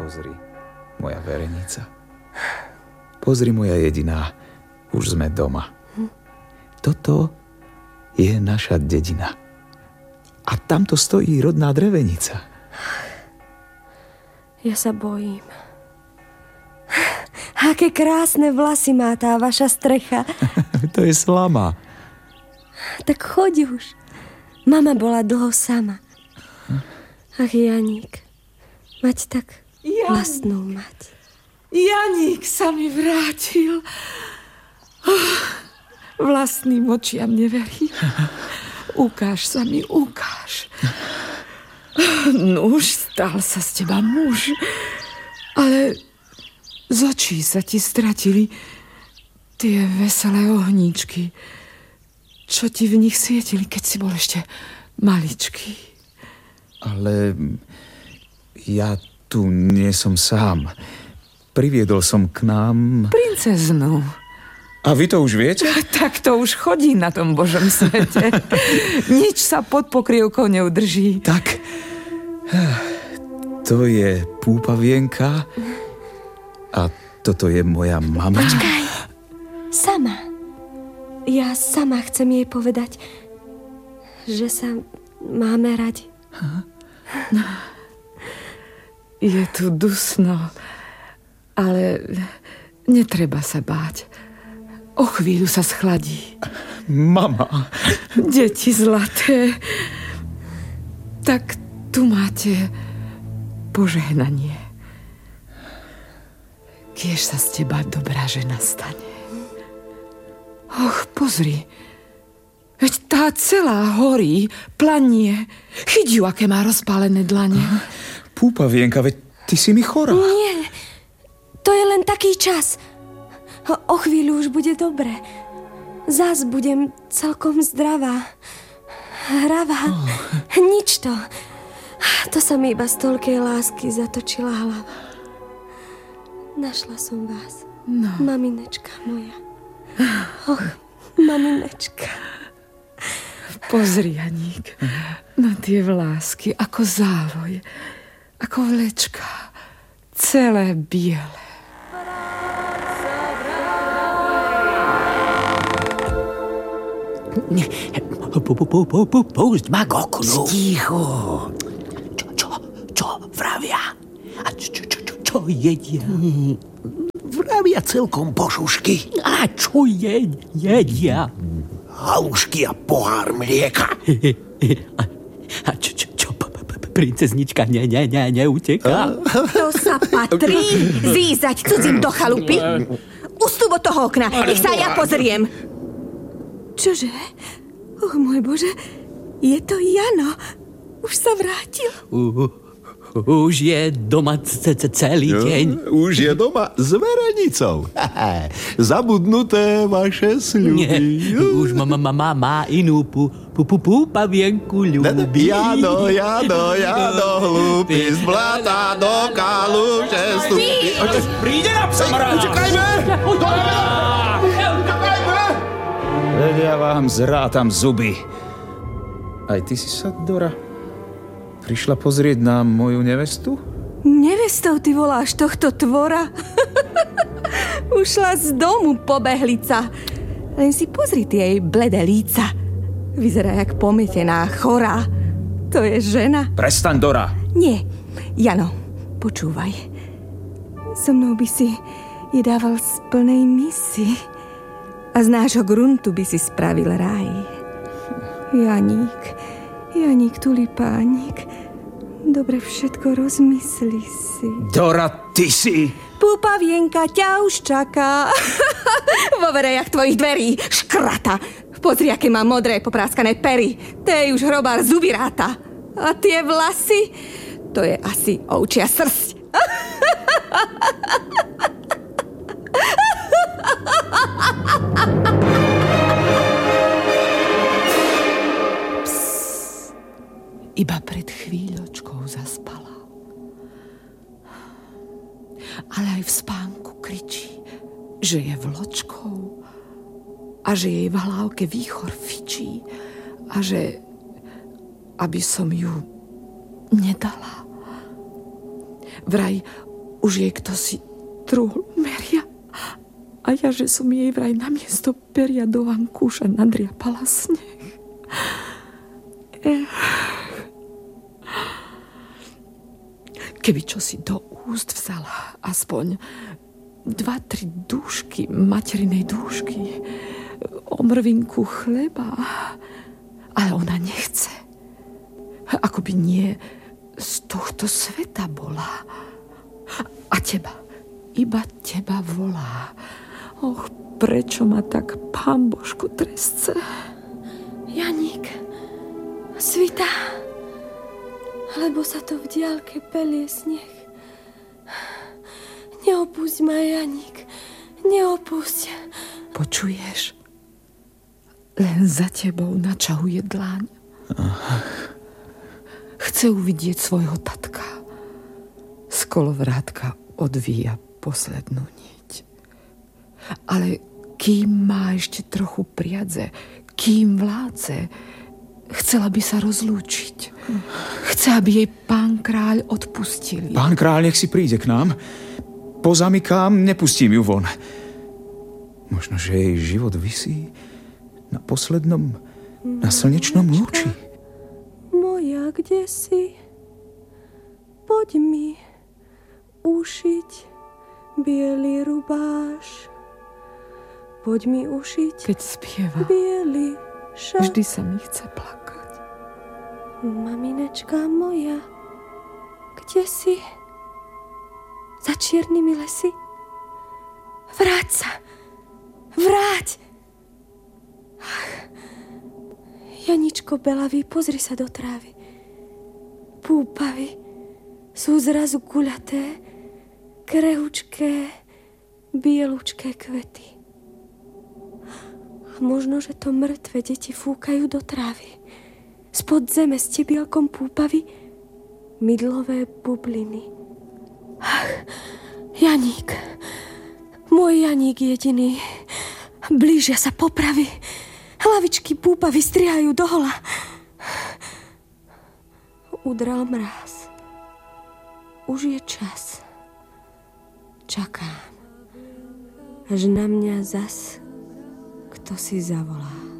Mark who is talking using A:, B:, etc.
A: Pozri, moja verenica. Pozri, moja jediná, už sme doma. Toto je naša dedina. A tamto stojí rodná drevenica.
B: Ja sa bojím. Aké krásne vlasy má tá vaša strecha.
A: To je slama.
B: Tak choď už. Mama bola dlho sama. Ach, Janík, mať tak vlastnú mať.
C: Janík sa mi vrátil. Vlastným očiam neverím. Ukáž sa mi, ukáž. Nuž, stal sa z teba muž. Ale z očí sa ti stratili tie veselé ohníčky, čo ti v nich svietili, keď si bol ešte maličký.
A: Ale ja tu nie som sám. Priviedol som k nám...
C: princeznu.
A: A vy to už viete?
C: Tak to už chodí na tom Božom svete. Nič sa pod pokrievkou neudrží.
A: Tak, to je Púpavienka a toto je moja mama.
B: Počkaj, sama. Ja sama chcem jej povedať, že sa máme radi.
C: Je tu dusno, ale netreba sa báť. O chvíľu sa schladí.
A: Mama.
C: Deti zlaté. Tak tu máte požehnanie. Kiež sa z teba dobrá žena stane. Och, pozri. Veď tá celá horí, planie. Chyť ju, aké má rozpálené dlane.
A: Púpavienka, veď ty si mi chorá.
B: Nie, to je len taký čas. O chvíľu už bude dobre. Zas budem celkom zdravá. Hravá. Nič to. To sa mi iba z toľkej lásky zatočila hlava. Našla som vás.
C: No.
B: Maminečka moja. Och, maminečka.
C: Pozri, Janík, na tie vlásky, ako závoj, ako vlečka, celé biele.
D: Pusť ma k oknu.
E: Ticho.
D: Čo vravia? A čo jedia?
E: Vravia celkom pošušky.
D: A čo jedia?
E: Halušky a pohár mlieka.
D: A čo princeznička neuteká?
F: To sa patrí zízať cudzím do chalupy. Ustup od toho okna, nech sa ja pozriem.
B: Čože? Och, môj Bože, je to Jano. Už sa vrátil.
D: Už je doma celý deň.
G: Už je doma s verenicou. Zabudnuté vaše sľuby.
D: Nie, už má inú púpavienku ľúbi.
G: Jano, hlúpi, z blata do kaluže stúpi.
D: Príde na psa.
G: Utekajme!
A: Veď ja vám zrátam zuby. Aj ty si sa, Dora, prišla pozrieť na moju nevestu?
B: Nevestou ty voláš tohto tvora? Ušla z domu pobehlica. Len si pozri tie jej bledé líca. Vyzerá jak pomietená, chorá. To je žena.
A: Prestaň, Dora.
B: Nie, Jano, počúvaj. So mnou by si je dával z plnej misy. A z nášho gruntu by si spravil ráj. Janík, tulipánik, dobre všetko rozmysli si.
A: Dora, ty si...
B: Púpavienka ťa už čaká. Vo verejach tvojich dverí, škrata. Pozri, aké má modré popráskané pery. Tej už hrobár zuby ráta. A tie vlasy, to je asi ovčia srsť.
C: Iba pred chvíľočkou zaspala. Ale aj v spánku kričí, že je vločkou a že jej v hlávke výchor fičí a že aby som ju nedala. Vraj Už jej kto si truhol meria. A ja, že som jej vraj namiesto peria do vankúša nadriapala sneh. Keby čo si do úst vzala aspoň 2-3 dúšky materinej dúšky, omrvinku chleba, ale ona nechce. Ako by nie z tohto sveta bola. A teba, iba teba volá. Och, prečo ma tak Pán Božku trestce?
B: Janík, svitá, alebo sa to v diaľke pelie sneh. Neopusť ma, Janík, neopusť.
C: Počuješ? Len za tebou načahuje dláň. Chce uvidieť svojho tatka. Z kolovrátka odvíja poslednú niť. Ale kým má ešte trochu priadze, kým vládze, chcela by sa rozlúčiť. Chce, aby jej pán kráľ odpustil.
A: Pán kráľ nech si príde k nám. Pozamykám, nepustím ju von. Možno, že jej život visí na poslednom, na slnečnom lúči.
B: Moja, kde si? Poď mi ušiť biely rubáš. Poď mi ušiť
C: keď spieva,
B: biely šat.
C: vždy sa mi chce plakať.
B: Maminečka moja, kde si? Za čiernymi lesy? Vráť sa! Vráť! Ach, Janičko belavý, pozri sa do trávy. Púpavy sú zrazu guľaté, krehučké, bielučké kvety. A možno, že to mŕtve deti fúkajú do trávy. Spod zeme s tebielkom púpavy mydlové bubliny. Ach, Janík, môj Janík jediný. Blížia sa popravy. Hlavičky púpavy strihajú dohola. Udral mráz. Už je čas. Čakám, až na mňa zas kto si zavolá.